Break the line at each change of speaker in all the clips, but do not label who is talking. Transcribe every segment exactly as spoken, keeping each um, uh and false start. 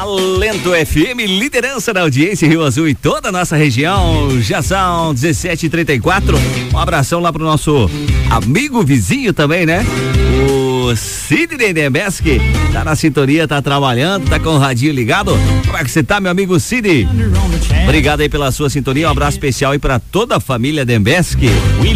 Talento F M, liderança da audiência Rio Azul e toda a nossa região. Já são dezessete e trinta e quatro. Um abração lá pro nosso amigo vizinho também, né? O Sidney Dembeski tá na sintonia, tá trabalhando, tá com o radinho ligado. Como é que você tá, meu amigo Sidney? Obrigado aí pela sua sintonia, um abraço especial aí pra toda a família Dembeski.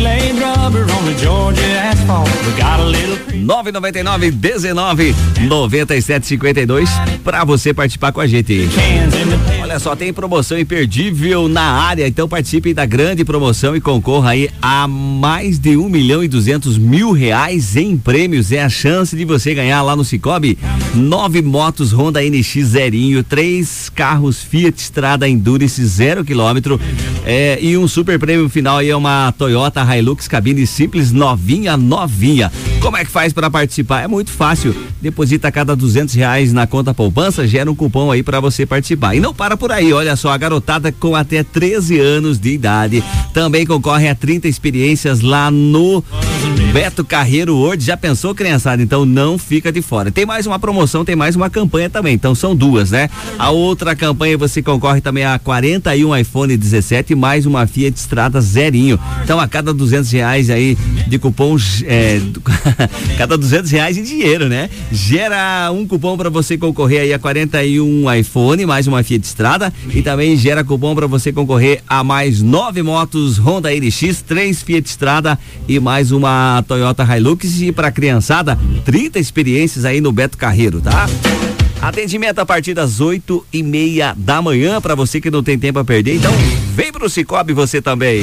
nove nove nove, dezenove, noventa e sete, cinquenta e dois pra você participar com a gente. Olha só, tem promoção imperdível na área, então participe da grande promoção e concorra aí a mais de um milhão e duzentos mil reais em prêmios. É a chance de você ganhar lá no Cicobi nove motos Honda N X zerinho, três carros Fiat Strada Endurance zero quilômetro é, e um super prêmio final aí é uma Toyota Hilux cabine simples novinha, novinha. Como é que faz para participar? É muito fácil. Deposita a cada duzentos reais na conta poupança, gera um cupom aí para você participar. E não para por aí, olha só, a garotada com até treze anos de idade também concorre a trinta experiências lá no Beto Carreiro World. Já pensou, criançada? Então não fica de fora. Tem mais uma promoção, tem mais uma campanha também. Então são duas, né? A outra campanha você concorre também a quarenta e um iPhone dezessete mais uma Fiat Strada zerinho. Então a cada duzentos reais aí de cupom, é, cada duzentos reais em dinheiro, né? Gera um cupom para você concorrer aí a quarenta e um iPhone mais uma Fiat Strada e também gera cupom para você concorrer a mais nove motos Honda N X, três Fiat Strada e mais uma Toyota Hilux. E para criançada, trinta experiências aí no Beto Carreiro, tá? Atendimento a partir das oito e meia da manhã para você que não tem tempo a perder. Então vem pro Cicobi você também.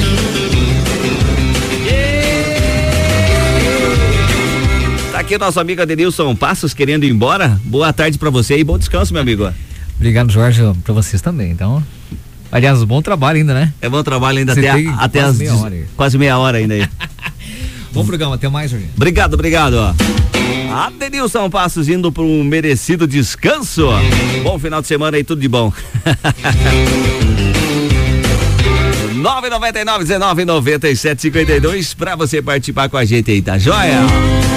Tá aqui o nosso amigo Adenilson Passos querendo ir embora. Boa tarde para você e bom descanso, meu amigo.
Obrigado, Jorge, para vocês também. Então, aliás, bom trabalho ainda, né?
É bom trabalho ainda até, até
quase
as
meia hora aí.
quase meia hora ainda aí.
Bom programa, até mais, Jorge.
Obrigado, obrigado. Ó. Adenilson Passos indo para um merecido descanso. Bom final de semana aí, tudo de bom. nove nove nove, dezenove, noventa e sete, cinquenta e dois para você participar com a gente aí, tá joia?